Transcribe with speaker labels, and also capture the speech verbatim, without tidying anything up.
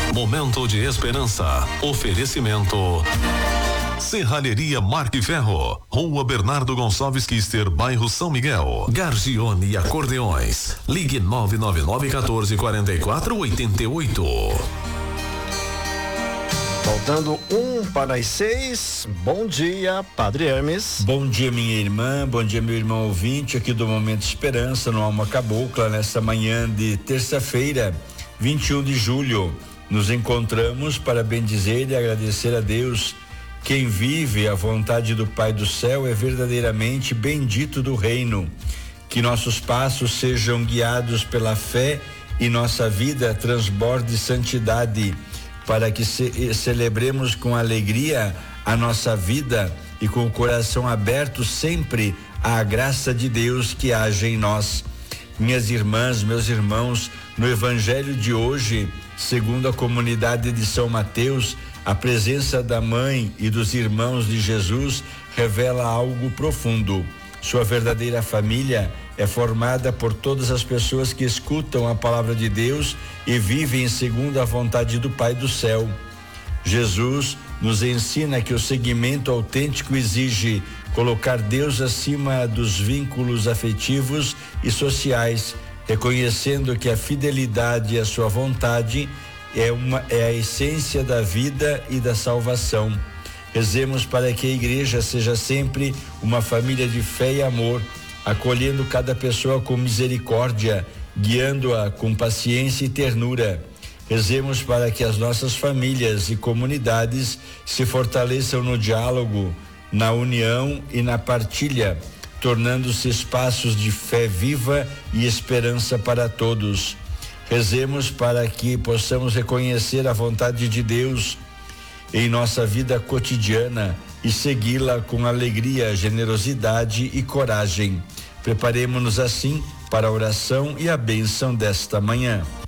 Speaker 1: Momento de esperança. Oferecimento Serralheria Marque Ferro, Rua Bernardo Gonçalves Quister, bairro São Miguel. Gargione Acordeões. Ligue nove nove nove um quatro quatro quatro oito oito.
Speaker 2: Faltando um para as seis. Bom dia, Padre Hermes.
Speaker 3: Bom dia, minha irmã. Bom dia, meu irmão ouvinte aqui do Momento Esperança, no Alma Cabocla, nesta manhã de terça-feira, vinte e um de julho. Nos encontramos para bendizer e agradecer a Deus. Quem vive a vontade do Pai do céu é verdadeiramente bendito do reino. Que nossos passos sejam guiados pela fé e nossa vida transborde santidade, para que ce- celebremos com alegria a nossa vida e com o coração aberto sempre à graça de Deus que age em nós. Minhas irmãs, meus irmãos, no Evangelho de hoje, segundo a comunidade de São Mateus, a presença da mãe e dos irmãos de Jesus revela algo profundo. Sua verdadeira família é formada por todas as pessoas que escutam a palavra de Deus e vivem segundo a vontade do Pai do céu. Jesus nos ensina que o seguimento autêntico exige colocar Deus acima dos vínculos afetivos e sociais, reconhecendo que a fidelidade à sua vontade é uma é a essência da vida e da salvação. Rezemos para que a igreja seja sempre uma família de fé e amor, acolhendo cada pessoa com misericórdia, guiando-a com paciência e ternura. Rezemos para que as nossas famílias e comunidades se fortaleçam no diálogo, na união e na partilha, tornando-se espaços de fé viva e esperança para todos. Rezemos para que possamos reconhecer a vontade de Deus em nossa vida cotidiana e segui-la com alegria, generosidade e coragem. Preparemo-nos assim para a oração e a bênção desta manhã.